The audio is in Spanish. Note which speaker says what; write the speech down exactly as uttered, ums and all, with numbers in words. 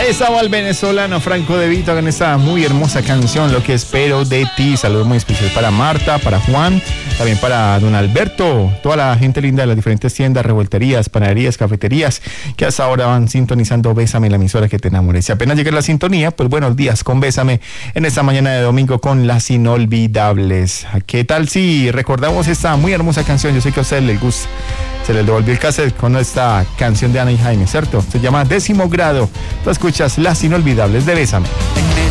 Speaker 1: Ahí estaba el venezolano Franco De Vito con esta muy hermosa canción, Lo que espero de ti. Saludos muy especial para Marta, para Juan, también para don Alberto, toda la gente linda de las diferentes tiendas, revolterías, panaderías, cafeterías, que hasta ahora van sintonizando Bésame, la emisora que te enamore. Si apenas llega la sintonía, pues buenos días con Bésame en esta mañana de domingo con las inolvidables. ¿Qué tal si recordamos esta muy hermosa canción? Yo sé que a ustedes les gusta. Se les devolvió el cassette con esta canción de Ana y Jaime, ¿cierto? Se llama Décimo Grado. Tú escuchas Las Inolvidables de Bésame.